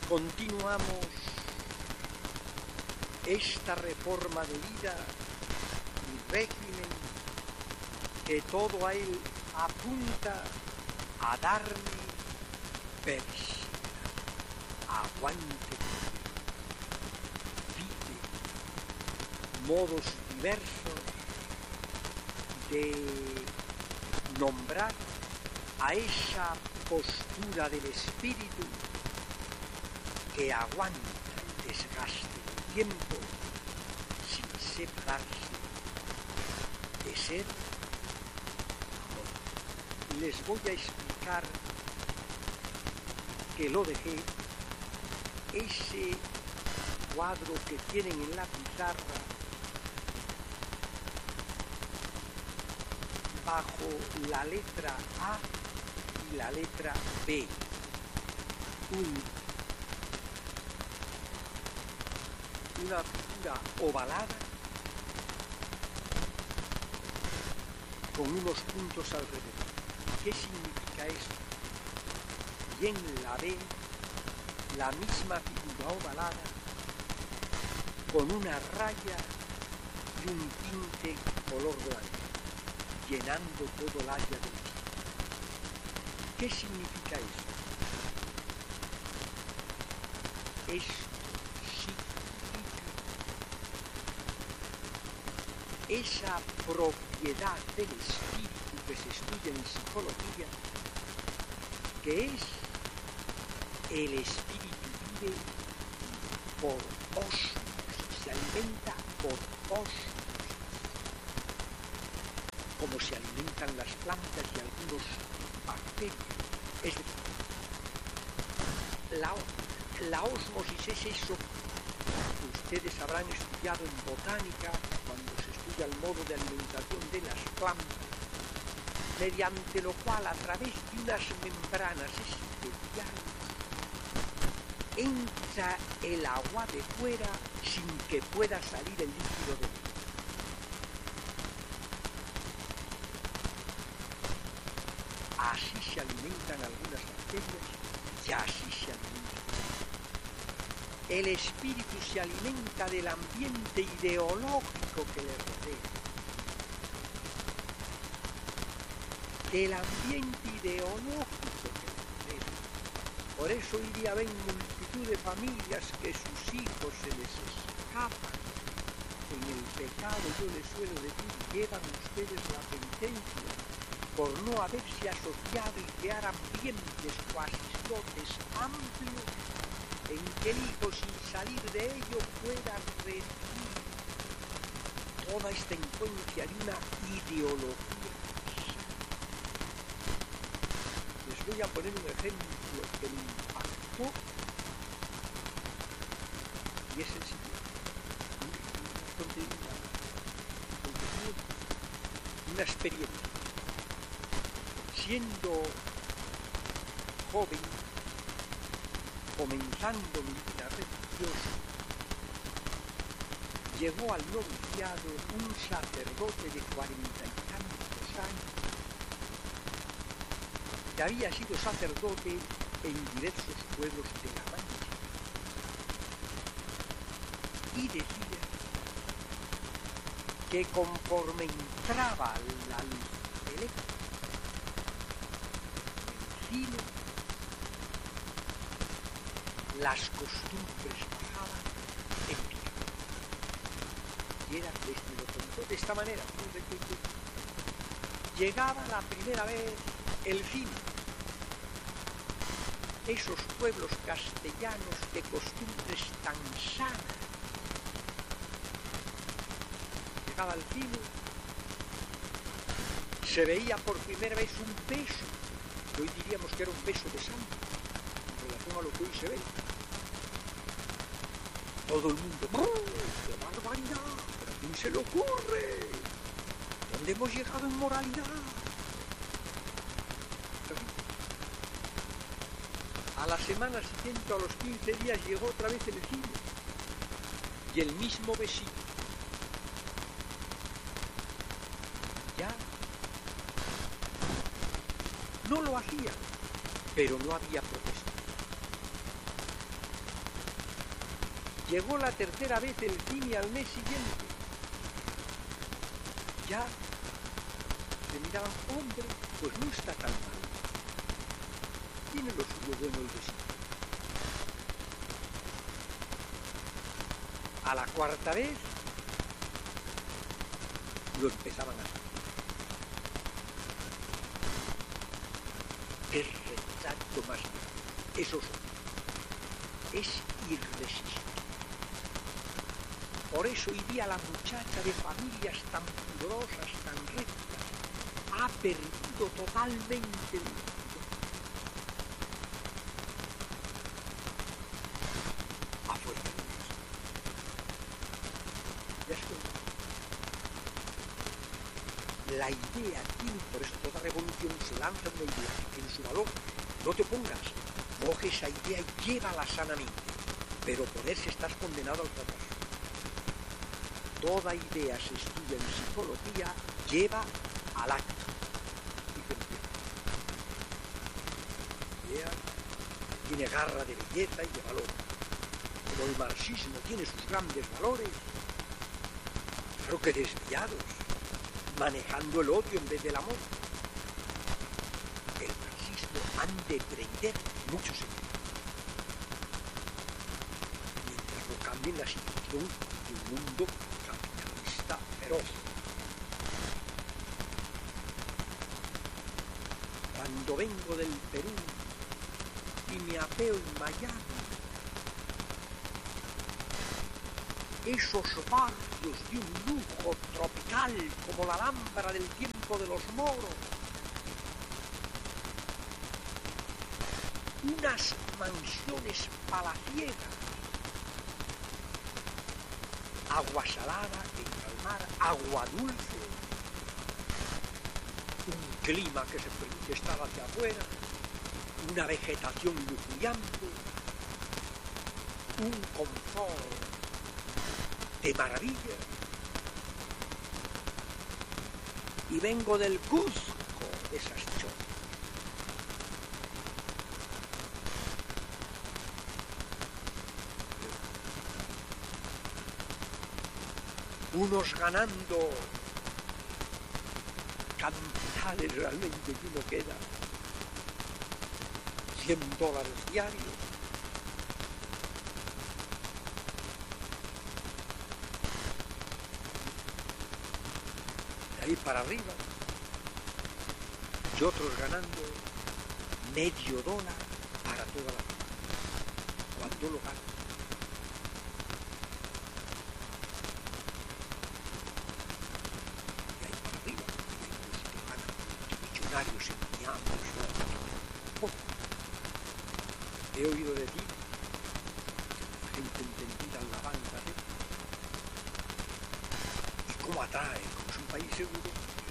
Continuamos esta reforma de vida y régimen que todo a él apunta a darme felicidad. Aguante, vive modos diversos de nombrar a esa postura del espíritu que aguanta el desgaste del tiempo sin separarse de ser amor. Les voy a explicar que lo dejé, ese cuadro que tienen en la pizarra bajo la letra A y la letra B. Una figura ovalada con unos puntos alrededor. ¿Qué significa esto? Y en la B, la misma figura ovalada con una raya y un tinte color blanco, llenando todo el área del cielo. ¿Qué significa esto? Esto significa esa propiedad del espíritu que se estudia en psicología, que es el espíritu vive por ósmosis, se alimenta por ósmosis, como se alimentan las plantas y algunos bacterias. Es decir, la ósmosis es eso que ustedes habrán estudiado en botánica cuando se estudia el modo de alimentación de las plantas, mediante lo cual a través de unas membranas especiales entra el agua de fuera sin que pueda salir el líquido de dentro. Así se alimentan algunas bacterias y así se alimentan. El espíritu se alimenta del ambiente ideológico que le rodea. Del ambiente ideológico que le rodea. Por eso hoy día ven multitud de familias que sus hijos se les escapan. En el pecado, yo les suelo decir, llevan ustedes la penitencia por no haberse asociado y crear ambientes o asislotes amplios en que el hijo, sin salir de ello, pueda recibir toda esta influencia de una ideología. Les voy a poner un ejemplo que me impactó y es el siguiente. Una experiencia. Siendo joven, comenzando mi vida religiosa, llegó al noviciado un sacerdote de 40 y tantos años, que había sido sacerdote en diversos pueblos de La Mancha, y decía que conforme entraba la luz eléctrica, las costumbres bajaban en picado. Y era desde lo contó de esta manera. Llegaba la primera vez el fin. Esos pueblos castellanos de costumbres tan sanas. Llegaba el fin. Se veía por primera vez un beso. Hoy diríamos que era un beso de sangre en relación a lo que hoy se ve. Todo el mundo, ¡qué barbaridad! ¿Pero a quién se le ocurre? ¿Dónde hemos llegado en moralidad? A la semana siguiente, a los 15 días, llegó otra vez el vecino y el mismo besito. Ya no lo hacía, pero no había protesta. Llegó la tercera vez el cine al mes siguiente. Ya se miraban, hombre, pues no está tan mal. Tiene lo suyo bueno el vecino. A la cuarta vez lo empezaban a hacer. Qué retrato más grande. Eso es irresistible. Por eso hoy día la muchacha de familias tan pudorosas, tan rectas, ha perdido totalmente el mundo. Afuera de eso. Ya estoy. La idea tiene, por eso toda revolución se lanza una idea en su valor. No te pongas, coge esa idea y llévala sanamente, pero por eso estás condenado al fracaso. Toda idea se estudia en psicología, lleva al acto y funciona. La idea tiene garra de belleza y de valor. Como el marxismo tiene sus grandes valores, claro que desviados, manejando el odio en vez del amor. El marxismo han de prender muchos sentidos. Mientras no cambien la situación de un mundo capitalista feroz. Cuando vengo del Perú y me apeo en Miami, esos barrios de un lujo tropical como la Alhambra del tiempo de los moros, unas mansiones palaciegas, agua salada en el mar, agua dulce, un clima que se permite estar hacia afuera, una vegetación luxuriante, un confort de maravilla. Y vengo del Cusco de esas chotas. Unos ganando cantidades realmente que uno queda $100 diarios. De ahí para arriba. Y otros ganando $0,5 para toda la vida. Cuando lo ganan. Millonarios en Miami, he oído de ti, gente entendida en la banca, y cómo atrae, como es un país seguro,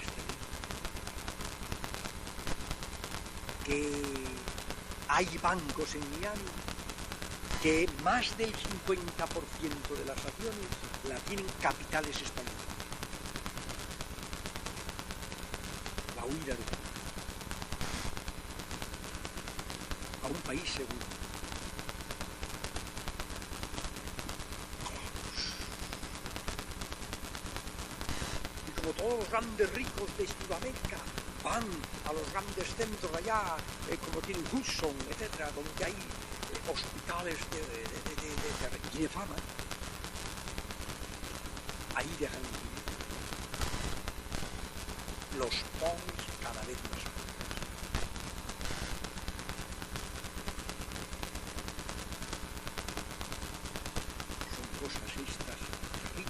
que hay bancos en Miami que más del 50% de las acciones la tienen capitales españoles. La huida de a un país seguro. Y como todos los grandes ricos de Sudamérica van a los grandes centros allá, como tienen Hudson, etcétera, donde hay hospitales que tiene fama, ahí dejan el dinero. Los pobres cada vez más. Cosas estas terribles,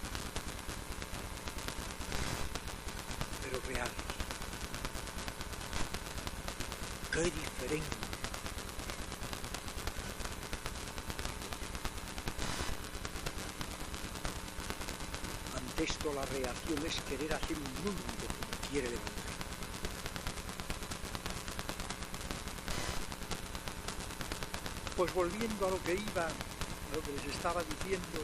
pero reales. Qué diferente. Ante esto la reacción es querer hacer un mundo como quiere levantar. Pues volviendo a lo que iba, a lo que les estaba diciendo,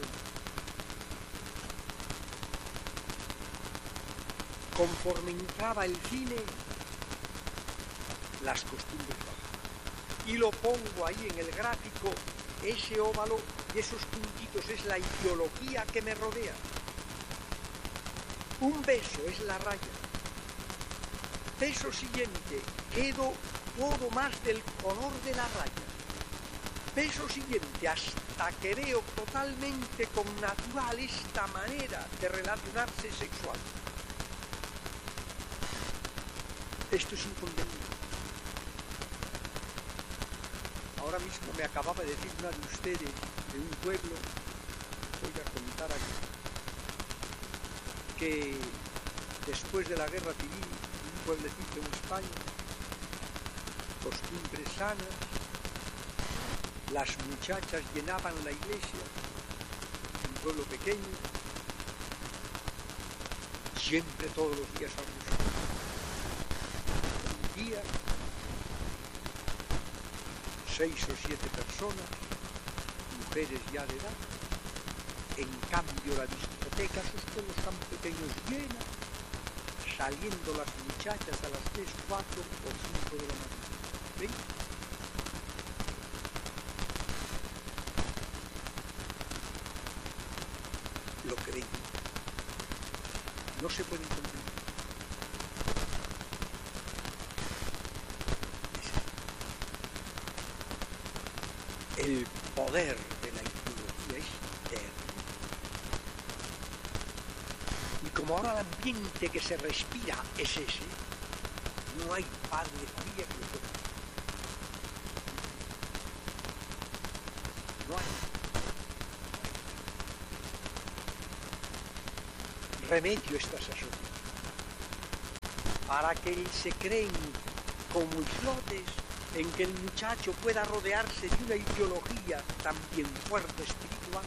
conforme entraba el cine, las costumbres bajaban. y lo pongo ahí en el gráfico, ese óvalo y esos puntitos es la ideología que me rodea. Un beso es la raya. Beso siguiente, quedo todo más del color de la raya. Beso siguiente, hasta que veo totalmente con natural esta manera de relacionarse sexual. Esto es inconveniente. Ahora mismo me acababa de decir una de ustedes de un pueblo, voy a contar aquí, que después de la guerra civil, un pueblecito en España, costumbres sanas, las muchachas llenaban la iglesia, un pueblo pequeño, siempre todos los días a música. Un día, 6 o 7 personas, mujeres ya de edad, en cambio la discoteca, esos pueblos tan pequeños, llena, saliendo las muchachas a las 3, 4 o 5 de la mañana. ¿Ven? Lo que ven no se puede entender. El poder de la ideología es eterno. Y como ahora el ambiente que se respira es ese, no hay padre de familia que lo pueda hacer. No hay. Remedio estas asuntos. Para que se creen como islotes en que el muchacho pueda rodearse de una ideología también fuerte espiritual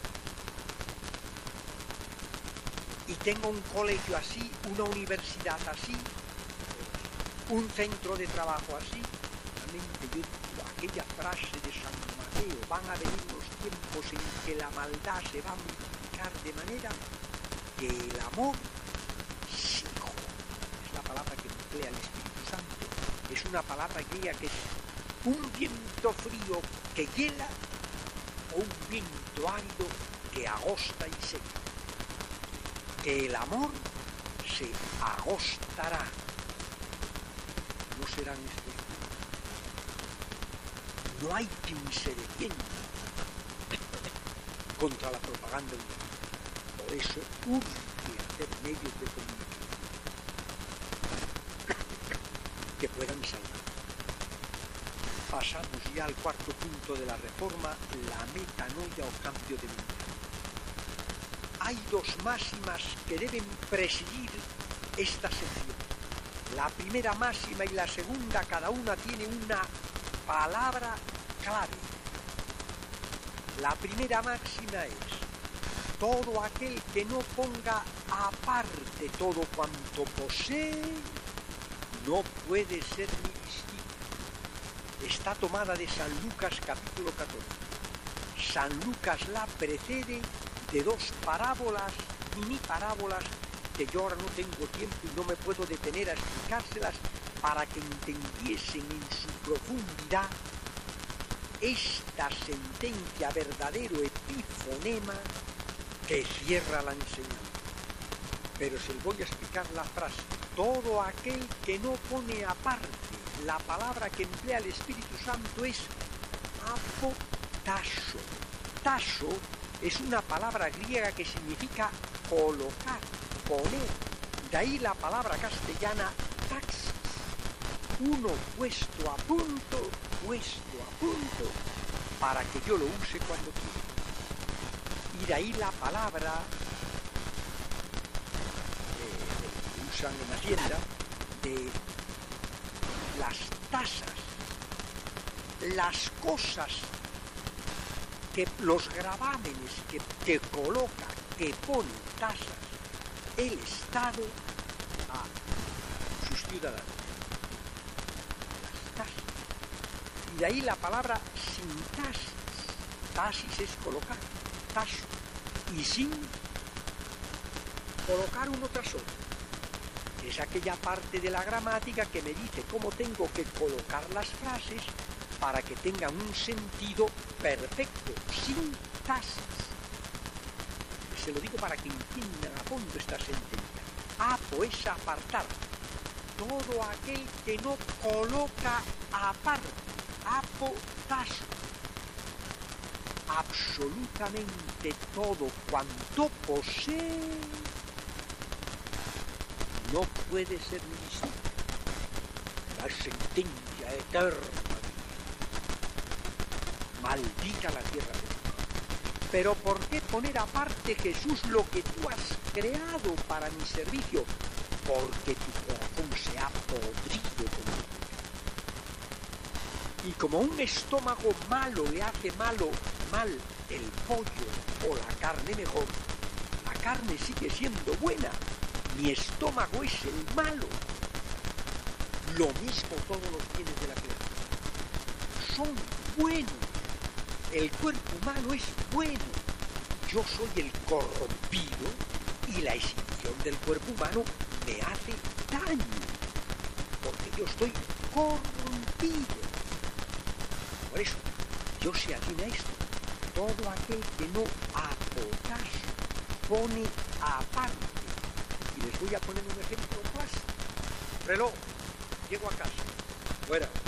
y tenga un colegio así, una universidad así, un centro de trabajo así. Realmente yo digo, aquella frase de San Mateo, van a venir los tiempos en que la maldad se va a multiplicar de manera que el amor, sí, es la palabra que emplea el Espíritu Santo. Es una palabra griega que es un viento frío que hiela o un viento árido que agosta y seca. Que el amor se agostará. No serán estos días. No hay quien se defienda contra la propaganda del mundo. Por eso urge hacer medios de comunicación que puedan salvar. Pasamos ya al cuarto punto de la reforma, la metanoia o cambio de mente. Hay dos máximas que deben presidir esta sección. La primera máxima y la segunda, cada una tiene una palabra clave. La primera máxima es: todo aquel que no ponga aparte todo cuanto posee, no puede ser mi discípulo. Está tomada de San Lucas capítulo 14. San Lucas la precede de dos parábolas, mini parábolas, que yo ahora no tengo tiempo y no me puedo detener a explicárselas para que entendiesen en su profundidad esta sentencia, verdadero epifonema que cierra la enseñanza. Pero se les voy a explicar la frase: todo aquel que no pone aparte. La palabra que emplea el Espíritu Santo es apotasso. Tasso es una palabra griega que significa colocar, poner. De ahí la palabra castellana taxis. Uno puesto a punto, para que yo lo use cuando quiera. Y de ahí la palabra que usan en Hacienda de las tasas, las cosas, que los gravámenes que coloca, que pone tasas el Estado a sus ciudadanos. Las tasas. Y de ahí la palabra sintasis. Tasis es colocar, taso. Y sin colocar uno tras otro. Es aquella parte de la gramática que me dice cómo tengo que colocar las frases para que tengan un sentido perfecto, sin tasas. Se lo digo para que entiendan a fondo esta sentencia. Apo es apartar. Todo aquel que no coloca aparte. Apotasso. Absolutamente todo cuanto posee no puede ser listo. La sentencia eterna. Maldita la tierra. Pero ¿por qué poner aparte, Jesús, lo que tú has creado para mi servicio? Porque tu corazón se ha podrido con el pecado. Y como un estómago malo le hace mal el pollo o la carne mejor, la carne sigue siendo buena. Mi estómago es el malo. Lo mismo todos los bienes de la creación. Son buenos. El cuerpo humano es bueno. Yo soy el corrompido y la exhibición del cuerpo humano me hace daño. Porque yo estoy corrompido. Por eso, Dios se atiene a esto. Todo aquel que no apotasso pone aparte. Y les voy a poner un ejemplo clásico. Reloj. Llego a casa. Fuera.